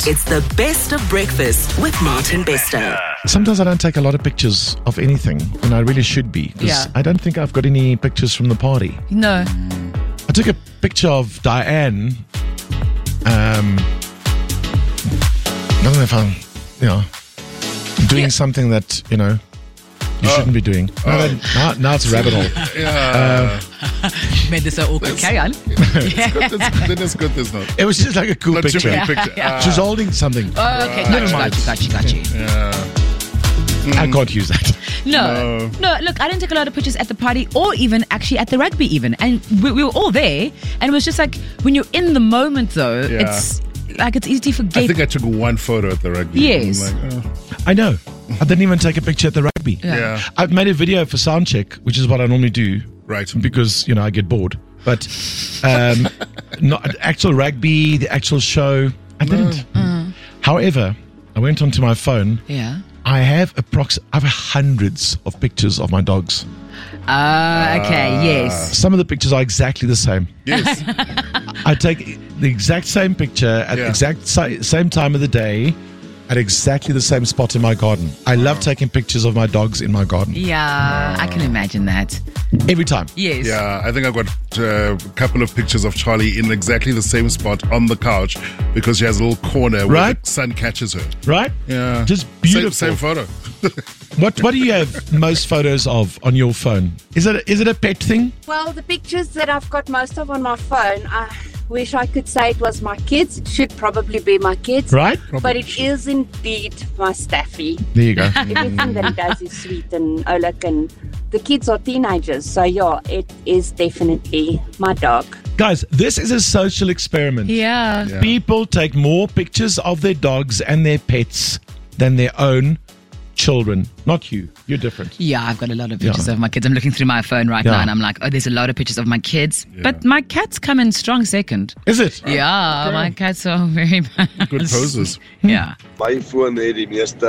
It's the best of breakfast with Martin Bester. Sometimes I don't take a lot of pictures of anything, and I really should be. Because I don't think I've got any pictures from the party. No. I took a picture of Diane. I don't know if I'm, doing something that, you shouldn't be doing. Now it's a rabbit hole. Made this so awkward. Carry on. It's good. There's not. It was just like a cool Not picture. too many pictures. She was holding something. Oh, okay. Got you. I can't use that. No, look, I didn't take a lot of pictures at the party or even actually at the rugby even. And we were all there. And it was just like, when you're in the moment though, it's easy to forget. I think I took one photo at the rugby. Yes. I'm like, I know. I didn't even take a picture at the rugby. Yeah. I've made a video for Soundcheck, which is what I normally do. Right. Because, I get bored. But not actual rugby, the actual show, I didn't. However, I went onto my phone. Yeah. I have hundreds of pictures of my dogs. Okay, yes. Some of the pictures are exactly the same. Yes. I take the exact same picture at the exact same time of the day at exactly the same spot in my garden. I love taking pictures of my dogs in my garden. Yeah, I can imagine that. Every time. Yes. Yeah, I think I've got a couple of pictures of Charlie in exactly the same spot on the couch because she has a little corner where the sun catches her. Right? Yeah. Just beautiful. Same photo. What do you have most photos of on your phone? Is it a pet thing? Well, the pictures that I've got most of on my phone, I wish I could say it was my kids. It should probably be my kids. Right? But it is indeed my Staffy. There you go. Everything that he does is sweet and Olek, and the kids are teenagers. So yeah, it is definitely my dog. Guys, this is a social experiment. Yeah. People take more pictures of their dogs and their pets than their own children. Not you. You're different. Yeah, I've got a lot of pictures of my kids. I'm looking through my phone right now and I'm like, there's a lot of pictures of my kids. Yeah. But my cats come in strong second. Is it? Yeah, my cats are very bad. Good poses. Yeah. My phone het die meeste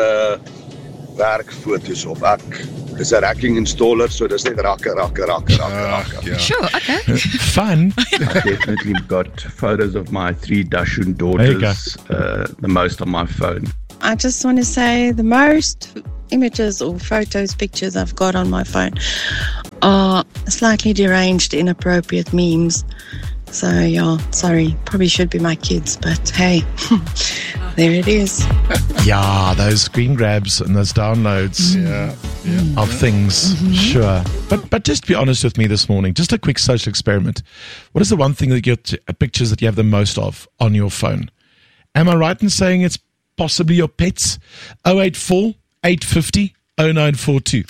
werkfoto's op. Ek is 'n racking installer, so dis net rakke. Yeah. Sure, okay. Fun. I definitely got photos of my 3 Dachshund daughters, the most on my phone. I just want to say the most images or photos, pictures I've got on my phone are slightly deranged, inappropriate memes. So, yeah, sorry, probably should be my kids, but hey, there it is. Yeah, those screen grabs and those downloads of things, sure. But just be honest with me this morning, just a quick social experiment. What is the one thing that pictures that you have the most of on your phone? Am I right in saying it's possibly your pets? 084 850 0942.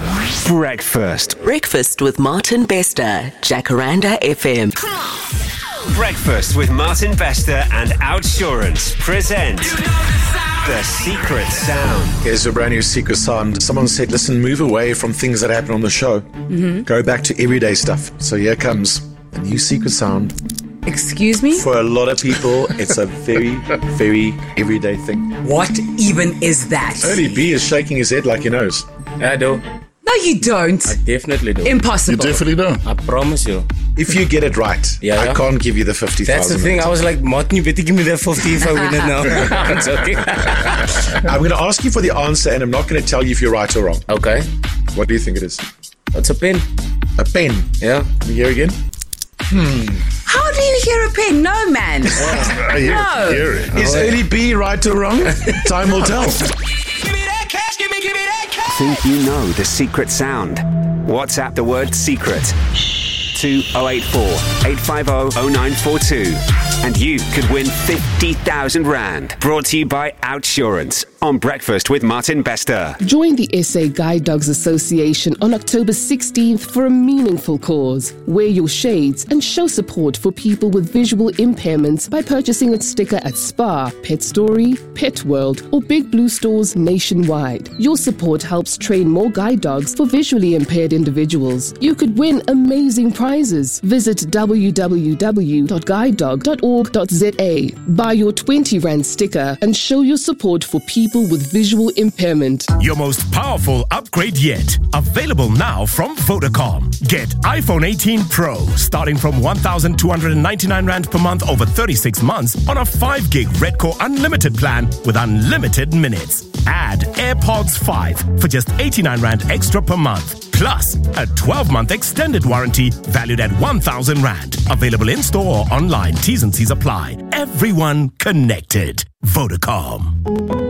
Breakfast with Martin Bester, Jacaranda FM. Breakfast with Martin Bester and Outsurance present The Secret Sound. Here's a brand new secret sound. Someone said, listen, move away from things that happen on the show. Go back to everyday stuff. So here comes a new secret sound. Excuse me? For a lot of people, it's a very, very everyday thing. What even is that? Only B is shaking his head like he knows. I do. No, you don't. I definitely do. Impossible. You definitely don't. I promise you. If you get it right, I can't give you the 50,000. That's the thing. I was like, Martin, you better give me that 50 if I win it now. I'm joking. I'm going to ask you for the answer, and I'm not going to tell you if you're right or wrong. Okay. What do you think it is? It's a pen. A pen? Yeah. Can we hear again? How do you hear a pen? No, man. No. Is early B right or wrong? Time will tell. Give me that cash, give me that cash. Think you know the secret sound? WhatsApp the word secret to 084 850 0942 and you could win 50,000 Rand. Brought to you by Outsurance on Breakfast with Martin Bester. Join the SA Guide Dogs Association on October 16th for a meaningful cause. Wear your shades and show support for people with visual impairments by purchasing a sticker at Spar, Pet Story, Pet World, or Big Blue stores nationwide. Your support helps train more guide dogs for visually impaired individuals. You could win amazing prizes. Visit www.guidedog.org.za. Buy your 20 Rand sticker and show your support for people people with visual impairment. Your most powerful upgrade yet. Available now from Vodacom. Get iPhone 18 Pro starting from 1,299 Rand per month over 36 months on a 5 gig Redcore Unlimited plan with unlimited minutes. Add AirPods 5 for just 89 Rand extra per month. Plus, a 12-month extended warranty valued at 1,000 Rand. Available in-store or online. T's and C's apply. Everyone connected. Vodacom.